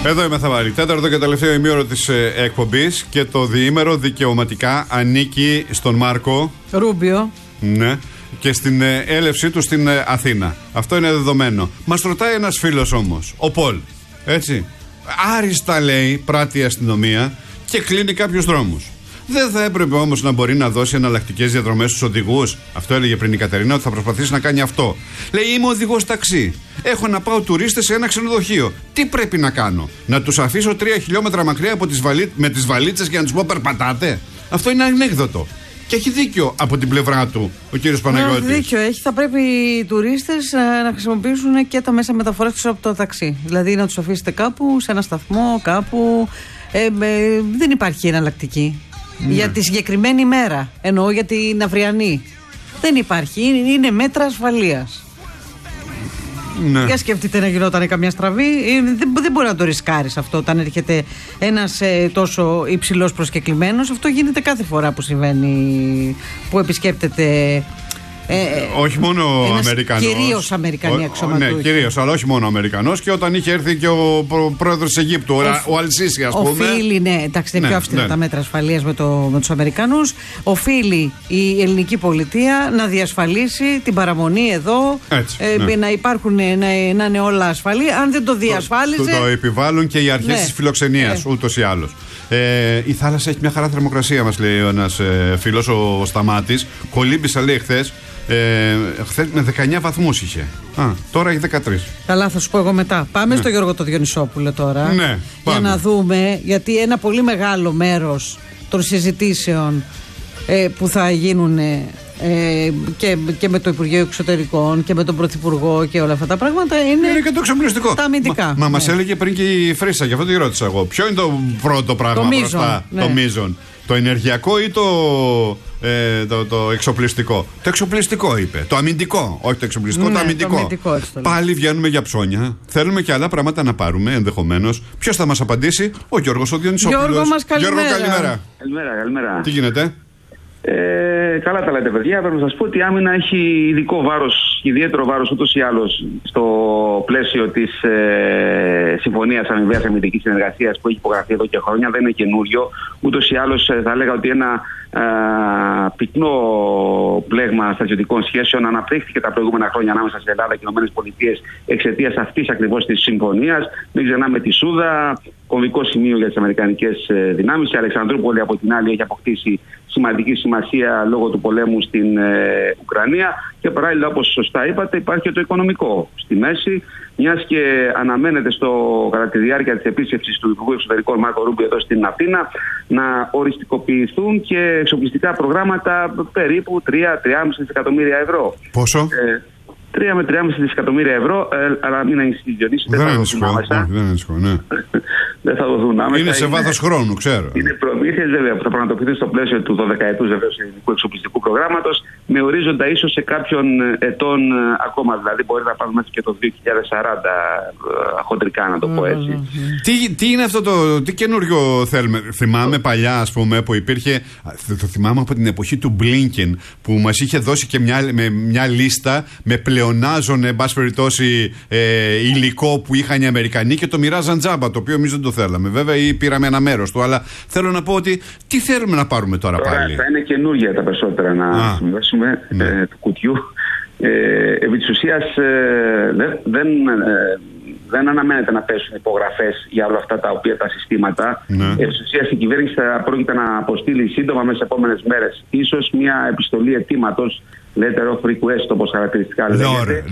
Εδώ είμαι Θαβάλη. Τέταρτο και τελευταίο ημίωρο της εκπομπής και το διήμερο δικαιωματικά ανήκει στον Μάρκο Ρούμπιο. Ναι. Και στην έλευσή του στην Αθήνα. Αυτό είναι δεδομένο. Μας ρωτάει ένας φίλος όμως, ο Πολ. Έτσι. Άριστα λέει, πράττει η αστυνομία και κλείνει κάποιους δρόμους. Δεν θα έπρεπε όμως να μπορεί να δώσει εναλλακτικές διαδρομές στους οδηγούς? Αυτό έλεγε πριν η Κατερίνα, ότι θα προσπαθήσει να κάνει αυτό. Λέει, είμαι οδηγός ταξί. Έχω να πάω τουρίστες σε ένα ξενοδοχείο. Τι πρέπει να κάνω? Να τους αφήσω 3 χιλιόμετρα μακριά από με τις βαλίτσες και να τους πω περπατάτε? Αυτό είναι ανέκδοτο. Και έχει δίκιο από την πλευρά του ο κύριος Παναγιώτης. Δίκιο έχει. Θα πρέπει οι τουρίστες να χρησιμοποιήσουν και τα μέσα μεταφοράς τους από το ταξί. Δηλαδή να τους αφήσετε κάπου, σε ένα σταθμό, κάπου. Δεν υπάρχει εναλλακτική. Ναι. Για τη συγκεκριμένη ημέρα. Εννοώ για την αυριανή. Δεν υπάρχει. Είναι μέτρα ασφαλείας. Ναι. Για σκεφτείτε να γινόταν καμιά στραβή. Δεν μπορεί να το ρισκάρεις αυτό όταν έρχεται ένας τόσο υψηλός προσκεκλημένος. Αυτό γίνεται κάθε φορά που συμβαίνει, που επισκέπτεται. Όχι μόνο ο Αμερικανός. Κυρίως Αμερικανοί αξιωματούχοι. Ναι, κυρίως, αλλά όχι μόνο ο Αμερικανός. Και όταν είχε έρθει και ο πρόεδρος της Αιγύπτου, ο Αλσίσι, ας πούμε. Οφείλει, ναι, εντάξει, είναι πιο αυστηρά τα μέτρα ασφαλείας με τους Αμερικανούς. Οφείλει η ελληνική πολιτεία να διασφαλίσει την παραμονή εδώ. Έτσι, να υπάρχουν, να είναι όλα ασφαλή. Αν δεν το διασφάλιζε. Το επιβάλλουν και οι αρχές της φιλοξενίας, ούτως ή άλλως. Η θάλασσα έχει μια χαρά θερμοκρασία, μας λέει ένας φίλος, ο Σταμάτης. Κολύμπησα, λέει, χθες με 19 βαθμούς είχε. Τώρα έχει 13. Καλά, θα σου πω εγώ μετά. Πάμε στο Γιώργο το Διονυσόπουλο τώρα. Ναι, για να δούμε, γιατί ένα πολύ μεγάλο μέρος των συζητήσεων που θα γίνουν και με το Υπουργείο Εξωτερικών και με τον Πρωθυπουργό και όλα αυτά τα πράγματα είναι και το εξοπλιστικό. Τα αμυντικά. Μα μας έλεγε πριν και η Φρύσα, γι' αυτό τη ρώτησα εγώ. Ποιο είναι το πρώτο πράγμα μπροστά? Το μείζον. Το ενεργειακό ή το εξοπλιστικό? Το εξοπλιστικό είπε. Το αμυντικό. Όχι το εξοπλιστικό, το αμυντικό. Πάλι βγαίνουμε για ψώνια. Θέλουμε και άλλα πράγματα να πάρουμε ενδεχομένως. Ποιος θα μας απαντήσει? Ο Γιώργος ο Διονυσόπουλος. Γιώργο μας, καλημέρα. Γιώργο, καλημέρα. Καλημέρα. Τι γίνεται? Καλά τα λέτε, παιδιά. Πρέπει να σας πω ότι η άμυνα έχει ειδικό βάρος, ιδιαίτερο βάρος ούτως ή άλλως στο πλαίσιο της Συμφωνίας Αμοιβαίας Αμυντικής Συνεργασίας που έχει υπογραφεί εδώ και χρόνια. Δεν είναι καινούριο. Ούτως ή άλλως θα έλεγα ότι ένα πυκνό πλέγμα στρατιωτικών σχέσεων αναπτύχθηκε τα προηγούμενα χρόνια ανάμεσα στην Ελλάδα και οι ΗΠΑ εξαιτίας αυτής ακριβώς της συμφωνίας. Μην ξεχνάμε τη Σούδα, κομβικό σημείο για τις αμερικανικές δυνάμεις. Η Αλεξανδρούπολη από την άλλη έχει αποκτήσει σημαντική σημασία λόγω του πολέμου στην Ουκρανία και παράλληλα, όπως σωστά είπατε, υπάρχει και το οικονομικό στη μέση, μιας και αναμένεται κατά τη διάρκεια της επίσκεψης του Υπουργού Εξωτερικών Μάρκο Ρούμπιο εδώ στην Αθήνα να οριστικοποιηθούν και εξοπλιστικά προγράμματα περίπου 3-3,5 δισεκατομμύρια ευρώ. Πόσο? 3 με 3,5 δισεκατομμύρια ευρώ, αλλά μην ανησυχείς, Διονύση. Δεν ανησυχώ, ναι. Δεν θα δοθούν άμεσα. Είναι σε βάθος χρόνου, ξέρω. Είναι προμήθειες βέβαια που θα πραγματοποιηθούν στο πλαίσιο του 12ετούς ελληνικού εξοπλιστικού προγράμματος, με ορίζοντα ίσως σε κάποιων ετών ακόμα. Δηλαδή, μπορεί να πάμε μέχρι και το 2040, χοντρικά να το πω έτσι. Τι είναι αυτό τι καινούριο θέλουμε? Θυμάμαι παλιά, ας πούμε, που υπήρχε. Το θυμάμαι από την εποχή του Μπλίνκεν, που μας είχε δώσει και μια λίστα με πλεονάζον, εν πάση περιπτώσει, υλικό που είχαν οι Αμερικανοί και το μοιράζαν τζάμπα, το οποίο εμείς δεν το θέλαμε βέβαια ή πήραμε ένα μέρος του. Αλλά θέλω να πω ότι τι θέλουμε να πάρουμε τώρα πάλι? Θα είναι καινούργια τα περισσότερα να συμβάσουμε του κουτιού. Επί της ουσίας δεν αναμένεται να πέσουν υπογραφές για όλα αυτά τα οποία τα συστήματα. Επί της ουσίας η κυβέρνηση θα πρόκειται να αποστείλει σύντομα μέσα στις επόμενες μέρες ίσως μια επιστολή αιτήματος, letter of request όπως χαρακτηριστικά λέγεται.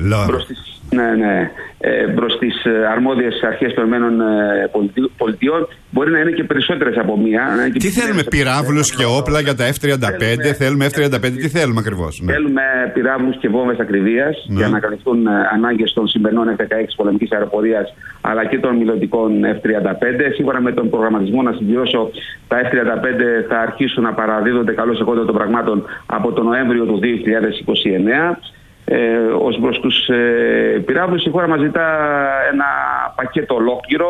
Προς τις αρμόδιες αρχές των ΗΠΑ. Μπορεί να είναι και περισσότερες από μία. Τι θέλουμε, πυράβλους και όπλα για τα F-35? Θέλουμε F-35, τι θέλουμε ακριβώς? Θέλουμε πυράβλους και βόμβες ακριβίας για να καλυφθούν ανάγκες των σημερινών F-16 πολεμικής αεροπορίας αλλά και των μελλοντικών F-35. Σύμφωνα με τον προγραμματισμό, να συμπληρώσω, τα F-35 θα αρχίσουν να παραδίδονται καλώς εκόντων των πραγμάτων από τον Νοέμβριο του 2029. Ως προς τους πυράβλους, η χώρα μας ζητά ένα πακέτο ολόκληρο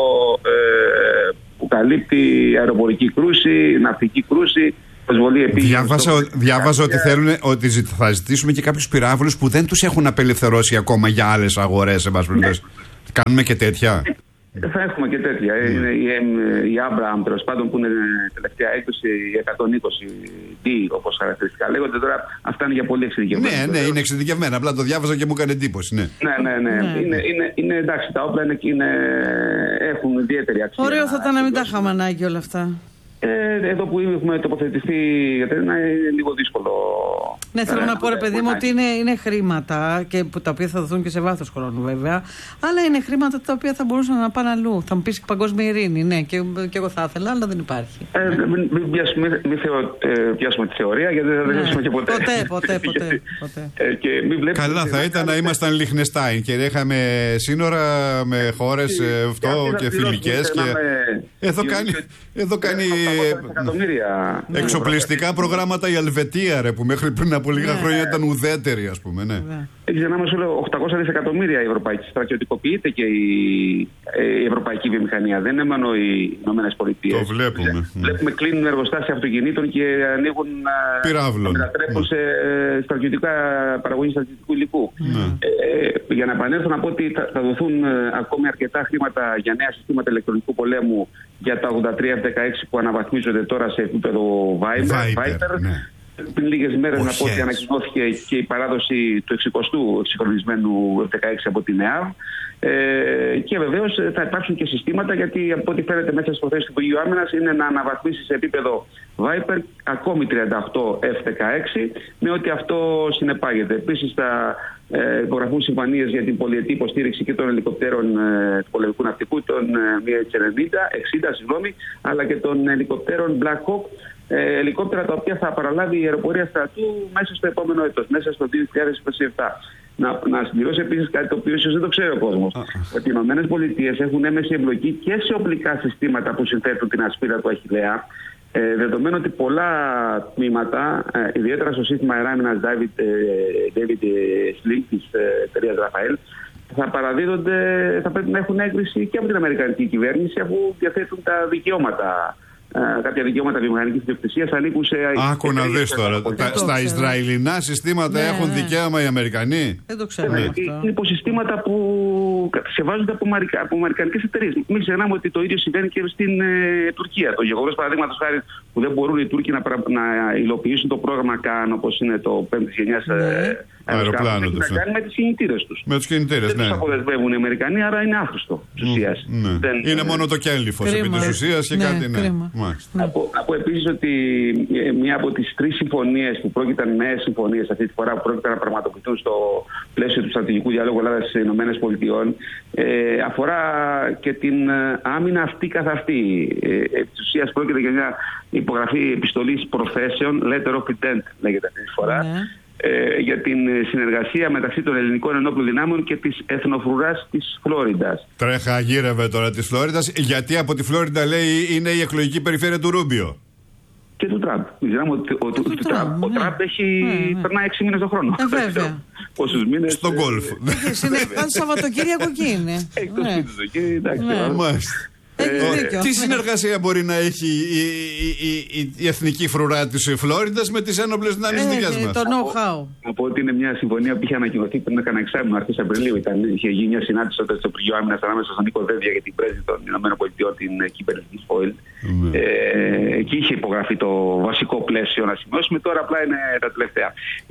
που καλύπτει αεροπορική κρούση, ναυτική κρούση, προσβολή επίγνωσης. Διάβαζα ότι θα ζητήσουμε και κάποιους πυράβλους που δεν τους έχουν απελευθερώσει ακόμα για άλλες αγορές. Κάνουμε και τέτοια. Θα έχουμε και τέτοια. Είναι η Abraham, τέλος πάντων, που είναι τελευταία έκδοση 120D, όπως χαρακτηριστικά λέγονται. Τώρα αυτά είναι για πολύ εξειδικευμένα. Ναι, είναι εξειδικευμένα. Απλά το διάβαζα και μου έκανε εντύπωση. Ναι. Είναι εντάξει, τα όπλα έχουν ιδιαίτερη αξία. Ωραίο θα ήταν να μην τα είχαμε ανάγκη όλα αυτά. Εδώ που έχουμε τοποθετηθεί, γιατί είναι λίγο δύσκολο. Ναι, θέλω να πω, ρε παιδί μου, ότι είναι χρήματα και τα οποία θα δοθούν και σε βάθος χρόνου, βέβαια. Αλλά είναι χρήματα τα οποία θα μπορούσαν να πάνε αλλού. Θα μου πεις παγκόσμια ειρήνη. Ναι, και εγώ θα ήθελα, αλλά δεν υπάρχει. Μην πιάσουμε τη θεωρία, γιατί δεν θα τελειώσουμε και ποτέ. Ποτέ. Καλά, θα ήταν να ήμασταν Λιχνεστάιν και είχαμε σύνορα με χώρες και φιλικές. Εδώ κάνει εξοπλιστικά προγράμματα η Ελβετία, ρε, που μέχρι πριν από λίγα χρόνια ήταν ουδέτερη, ας πούμε. Ναι. Δεν ξεχνάμε, σου λέω, 800 δισεκατομμύρια η ευρωπαϊκή. Στρατιωτικοποιείται και η ευρωπαϊκή βιομηχανία. Δεν είναι μόνο οι Ηνωμένες Πολιτείες. Το βλέπουμε. Βλέπουμε κλείνουν εργοστάσια αυτοκινήτων και ανοίγουν. Πυράβλων. Μετατρέπουν σε παραγωγή στρατιωτικού υλικού. Για να επανέλθω, να πω ότι θα δοθούν ακόμη αρκετά χρήματα για νέα συστήματα ηλεκτρονικού πολέμου για τα 83F-16 που αναβαθμίζονται τώρα σε επίπεδο Viper. Ναι. Πριν λίγες μέρες να πω ότι ανακοινώθηκε και η παράδοση του 60ου εξυγχρονισμένου F-16 από την ΕΑΒ. Και βεβαίως θα υπάρξουν και συστήματα, γιατί από ό,τι φαίνεται μέσα στις προθέσεις του Υπουργείου Άμυνας είναι να αναβαθμίσει σε επίπεδο Viper ακόμη 38 F-16 με ό,τι αυτό συνεπάγεται. Επίσης θα υπογραφούν συμφωνίες για την πολυετή υποστήριξη και των ελικοπτέρων του πολεμικού ναυτικού, των MH-60, αλλά και των ελικοπτέρων Black Hawk, ελικόπτερα τα οποία θα παραλάβει η αεροπορία στρατού μέσα στο επόμενο έτος, μέσα στο 2027. Να συμπληρώσω επίσης κάτι το οποίο ίσως δεν το ξέρει ο κόσμος. Ότι οι ΗΠΑ έχουν έμεση εμπλοκή και σε οπλικά συστήματα που συνθέτουν την ασπίδα του Αχιλλέα, δεδομένου ότι πολλά τμήματα, ιδιαίτερα στο σύστημα αεράμινας David Sling της εταιρείας Rafael, θα παραδίδονται, θα πρέπει να έχουν έγκριση και από την Αμερικανική κυβέρνηση, αφού διαθέτουν τα δικαιώματα. Κάποια δικαιώματα βιομηχανικής ιδιοκτησίας ανήκουν σε. Άκου να δεις τώρα. Στα Ισραηλινά συστήματα έχουν δικαίωμα οι Αμερικανοί. Δεν το ξέρω. Είναι υποσυστήματα που κατασκευάζονται από αμερικανικές εταιρείες. Μην ξεχνάμε ότι το ίδιο συμβαίνει και στην Τουρκία. Το γεγονός, παραδείγματος χάρη, που δεν μπορούν οι Τούρκοι να υλοποιήσουν το πρόγραμμα ΚΑΝ, όπως είναι το 5ης γενιάς αεροπλάνο, έχει να κάνει με τις κινητήρες τους. Με τους κινητήρες, ναι. Δεν τους αποδεσμεύουν οι Αμερικανοί, άρα είναι άχρηστο της ουσίας. Είναι μόνο το κέλυφος επί της ουσίας και κάτι. Να πω επίσης ότι μία από τις 3 συμφωνίες που πρόκειται, νέες συμφωνίες αυτή τη φορά, που πρόκειται να πραγματοποιηθούν στο πλαίσιο του στρατηγικού διαλόγου Ελλάδα-ΗΠΑ, αφορά και την άμυνα αυτή καθ' αυτή. Επί της ουσίας πρόκειται για μια υπογραφή επιστολής προθέσεων, letter of intent λέγεται αυτή τη φορά, για την συνεργασία μεταξύ των ελληνικών ενόπλων δυνάμεων και της εθνοφρουράς της Φλόριντας. Τρέχα γύρευε τώρα της Φλόριντας, γιατί από τη Φλόριντα, λέει, είναι η εκλογική περιφέρεια του Ρούμπιο. Και του Τραμπ. Ο Τραμπ περνάει 6 μήνες το χρόνο. Βέβαια. Πόσους μήνες. Στο γκολφ. Πάντα Σαββατοκύριακο εκεί είναι. Εκτός σπίτης εκεί, εντάξει. Τι συνεργασία μπορεί να έχει η εθνική φρουρά της Φλόριντας με τις ένοπλες δυνάμεις δικιάς μας? Το know-how. Από ότι είναι μια συμφωνία που είχε ανακοινωθεί πριν κάνα εξάμηνο, αρχές Απριλίου. Είχε γίνει μια συνάντηση στο Υπουργείο Άμυνας ανάμεσα στον Νίκο Δένδια και την πρέσβη των ΗΠΑ, την κυβερνητική Φόιλ. Εκεί είχε υπογραφεί το βασικό πλαίσιο να σημειώσουμε. Τώρα απλά είναι τα τελευταία.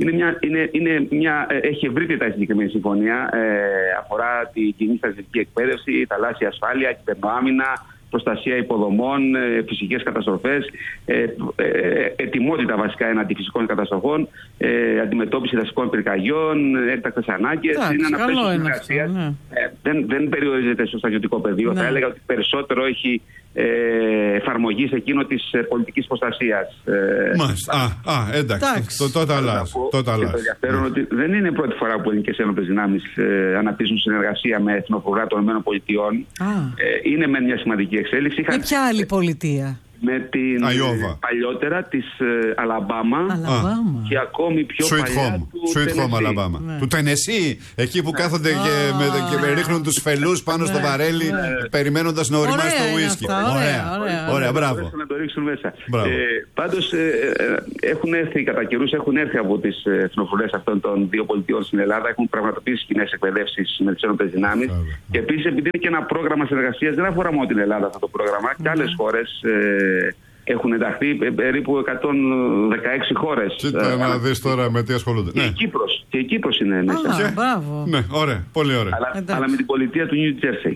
Έχει ευρύτητα η συγκεκριμένη συμφωνία. Αφορά την κοινή στρατιωτική εκπαίδευση, θαλάσσια ασφάλεια, κυβερνοάμυνα, προστασία υποδομών, φυσικές καταστροφές, ετοιμότητα βασικά εναντί φυσικών καταστροφών, αντιμετώπιση δασικών πυρκαγιών, έκτακτες ανάγκες. Είναι ένα πλαίσιο συνεργασίας. Δεν περιορίζεται στο στρατιωτικό πεδίο. Θα έλεγα ότι περισσότερο έχει εφαρμογή σε εκείνο της πολιτικής προστασίας. Μάλιστα. Εντάξει. Τότε αλλάζει. Το ενδιαφέρον ότι δεν είναι η πρώτη φορά που οι ελληνικές ένοπλες δυνάμεις αναπτύσσουν συνεργασία με εθνοφρουρά των ΗΠΑ. Είναι με μια σημαντική εξέλιξη. Με ποια άλλη πολιτεία? με την παλιότερα της Αλαμπάμα και ακόμη πιο παλιά Sweet Home Alabama. Του Τενεσί, εκεί που κάθονται και ρίχνουν τους φελούς πάνω στο βαρέλι περιμένοντας να οριμάσει το ουίσκι. Ωραία, μπράβο. Να το ρίξουν μέσα. Πάντως έχουν έρθει κατά καιρούς, από τις εθνοφρουρές αυτών των δύο πολιτιών στην Ελλάδα, έχουν πραγματοποιήσει κοινές εκπαιδεύσεις με τις ένοπλες δυνάμεις. Και επίσης, επειδή είναι και ένα πρόγραμμα συνεργασίας, δεν αφορά μόνο την Ελλάδα αυτό το πρόγραμμα, και άλλες χώρες έχουν ενταχθεί, περίπου 116 χώρες. Κοίτα να δεις τώρα με τι ασχολούνται. Και η Κύπρος είναι μέσα. Μπράβο. Ναι, ωραία, πολύ ωραία. Αλλά με την πολιτεία του New Jersey.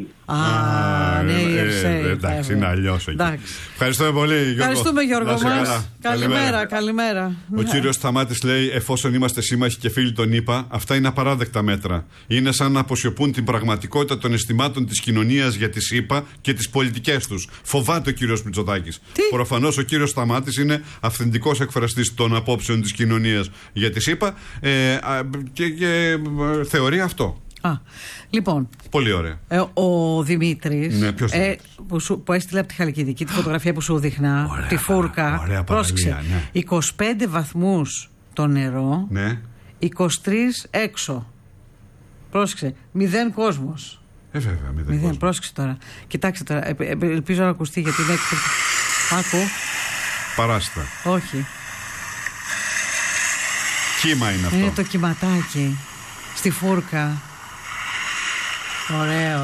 Εντάξει, είναι αλλιώς εκεί. Ευχαριστούμε πολύ, Γιώργο. Ευχαριστούμε, Γιώργο μας. Καλημέρα. Ο κύριος Σταμάτης λέει: εφόσον είμαστε σύμμαχοι και φίλοι των ΗΠΑ, αυτά είναι απαράδεκτα μέτρα. Είναι σαν να αποσιωπούν την πραγματικότητα των αισθημάτων της κοινωνίας για τις ΗΠΑ και τις πολιτικές τους. Φοβάται ο κύριος Μητσοτάκης. Προφανώς ο κύριος Σταμάτης είναι αυθεντικός εκφραστής των απόψεων της κοινωνίας για τις ΗΠΑ και θεωρεί αυτό. Λοιπόν. Πολύ ωραία. Ο Δημήτρης, που έστειλε από τη Χαλκιδική τη φωτογραφία που σου δείχνα, τη φούρκα. Πρόσεξε. 25 βαθμούς το νερό, 23 έξω. Πρόσεξε. 0 κόσμος. Βέβαια, 0. Πρόσεξε τώρα. Κοιτάξτε τώρα. Ελπίζω να ακουστεί γιατί είναι έκπληξη. Άκου. Παράστα. Όχι. Κύμα είναι αυτό. Είναι το κυματάκι στη φούρκα. Ωραίο,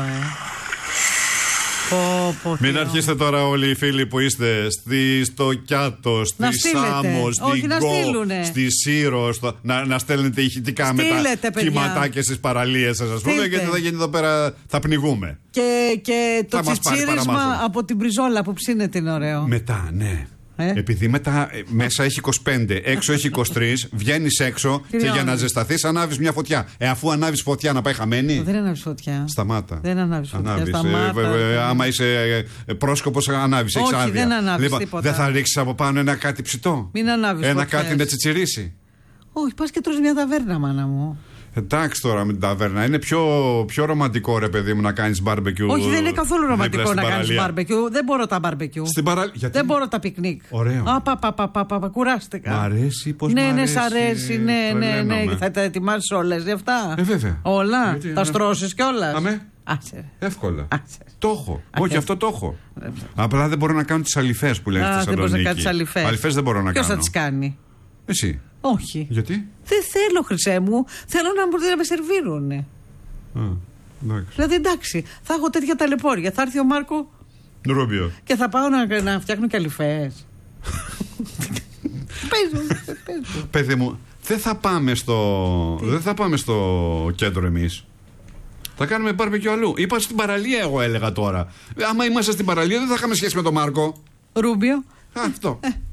Μην αρχίσετε τώρα όλοι οι φίλοι που είστε στο Κιάτο, στη Σάμο, στη Γκο, στη Σύρο, να στέλνετε ηχητικά με τα κυματάκια στις παραλίες σας, ας πούμε, γιατί θα γίνει εδώ πέρα, θα πνιγούμε. Και το τσιτσίρισμα από την μπριζόλα που ψήνεται είναι ωραίο. Μετά, ναι. Επειδή μετά μέσα έχει 25, έξω έχει 23, βγαίνεις έξω και για να ζεσταθείς ανάβεις μια φωτιά. Αφού ανάβεις φωτιά να πάει χαμένη. Δεν ανάβεις φωτιά. Σταμάτα. Δεν ανάβεις φωτιά. Άμα είσαι πρόσκοπος, ανάβεις. Έχεις άδεια. Δεν ανάβεις τίποτα. Δεν θα ρίξεις από πάνω ένα κάτι ψητό. Μην ανάβεις. Ένα κάτι να τσιτσιρίσει. Όχι, πας και τρως μια ταβέρνα, μάνα μου. Εντάξει τώρα με την ταβέρνα. Είναι πιο ρομαντικό, ρε παιδί μου, να κάνεις μπάρμπεκιου. Όχι, δεν είναι καθόλου ρομαντικό να κάνεις μπάρμπεκιου. Δεν μπορώ τα μπάρμπεκιου. Δεν μπορώ τα πικνίκ. Ωραίο. Κουράστηκα. Μ' αρέσει, πώς ναι, σ' αρέσει. Ναι. Θα τα ετοιμάσεις όλες, γι' αυτά. Βέβαια. Όλα. Τα στρώσεις κιόλας. Αμέ. Εύκολα. Το έχω. Όχι, αυτό το έχω. Απλά δεν μπορώ να κάνω τις αλυφές που λένε στη Θεσσαλονίκη. Δεν μπορείς να κάνεις αλυφές. Αλυφές δεν μπορώ να κάνω. Ποιος θα τις κάνει? Εσύ. Όχι. Γιατί? Δεν θέλω, Χρυσέ μου. Θέλω να μπορούν να με σερβίρουνε. Δηλαδή εντάξει, θα έχω τέτοια ταλαιπώρια. Θα έρθει ο Μάρκο Ρούμπιο και θα πάω να φτιάχνω και αλυφές. Παιδί μου, δεν θα πάμε στο κέντρο εμείς. Θα κάνουμε μπάρμπεκιου αλλού. Είπα στην παραλία, εγώ έλεγα τώρα. Άμα είμαστε στην παραλία, δεν θα είχαμε σχέση με τον Μάρκο Ρούμπιο. Αυτό.